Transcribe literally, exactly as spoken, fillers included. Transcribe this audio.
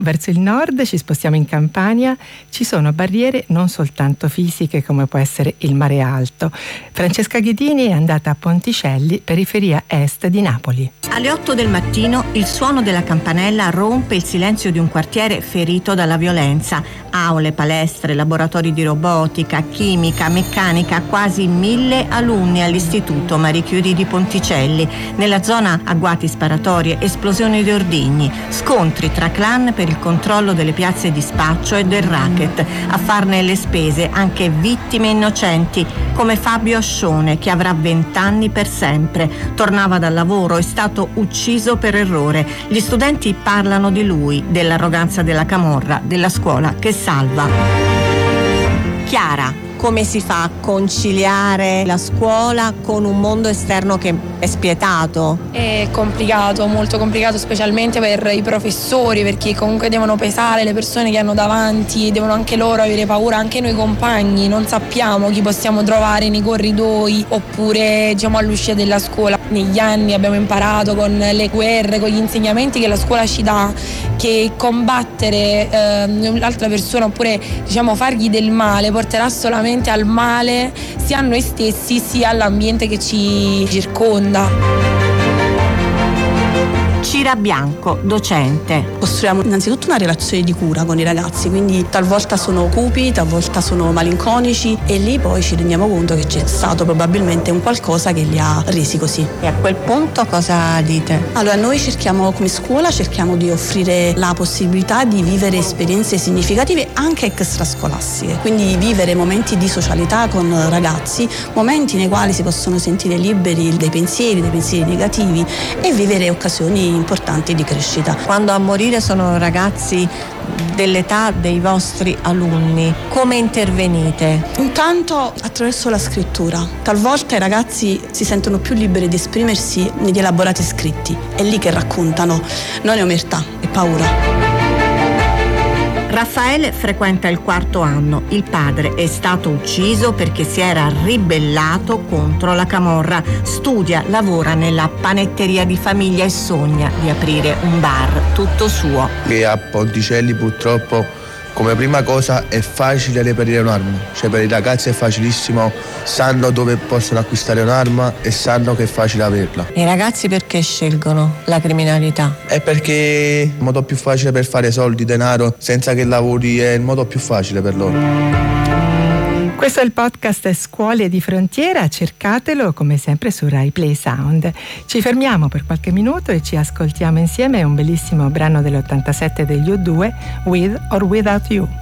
verso il nord, ci spostiamo in Campania, ci sono barriere non soltanto fisiche come può essere il mare alto. Francesca Ghedini è andata a Ponticelli, periferia est di Napoli. Alle otto del mattino il suono della campanella rompe il silenzio di un quartiere ferito dalla violenza. Aule, palestre, laboratori di robotica, chimica, meccanica, quasi mille alunni all'Istituto Marie Curie di Ponticelli. Nella zona agguati sparatorie, esplosioni di ordigni, scontri tra clan per il controllo delle piazze di spaccio e del racket. A farne le spese anche vittime innocenti, come Fabio Ascione, che avrà vent'anni per sempre. Tornava dal lavoro, è stato ucciso per errore. Gli studenti parlano di lui, dell'arroganza della camorra, della scuola che salva. Chiara, come si fa a conciliare la scuola con un mondo esterno che è spietato? È complicato, molto complicato, specialmente per i professori, perché comunque devono pesare le persone che hanno davanti, devono anche loro avere paura, anche noi compagni, non sappiamo chi possiamo trovare nei corridoi oppure diciamo all'uscita della scuola. Negli anni abbiamo imparato con le guerre, con gli insegnamenti che la scuola ci dà, che combattere eh, l'altra persona oppure diciamo fargli del male porterà solamente al male sia a noi stessi sia all'ambiente che ci circonda. Cira Bianco, docente. Costruiamo innanzitutto una relazione di cura con i ragazzi, quindi talvolta sono cupi, talvolta sono malinconici e lì poi ci rendiamo conto che c'è stato probabilmente un qualcosa che li ha resi così. E a quel punto cosa dite? Allora noi cerchiamo come scuola, cerchiamo di offrire la possibilità di vivere esperienze significative anche extrascolastiche, quindi vivere momenti di socialità con ragazzi, momenti nei quali si possono sentire liberi dai pensieri, dai pensieri negativi e vivere occasioni importanti di crescita. Quando a morire sono ragazzi dell'età dei vostri alunni, come intervenite? Intanto attraverso la scrittura. Talvolta i ragazzi si sentono più liberi di esprimersi negli elaborati scritti, è lì che raccontano, non è omertà, è paura. Raffaele frequenta il quarto anno. Il padre è stato ucciso perché si era ribellato contro la camorra. Studia, lavora nella panetteria di famiglia e sogna di aprire un bar tutto suo. Che a Ponticelli purtroppo come prima cosa è facile reperire un'arma, cioè per i ragazzi è facilissimo, sanno dove possono acquistare un'arma e sanno che è facile averla. I ragazzi perché scelgono la criminalità? È perché è il modo più facile per fare soldi, denaro, senza che lavori, è il modo più facile per loro. Questo è il podcast Scuole di Frontiera, cercatelo come sempre su Rai Play Sound. Ci fermiamo per qualche minuto e ci ascoltiamo insieme un bellissimo brano dell'ottantasette degli U due, With or Without You.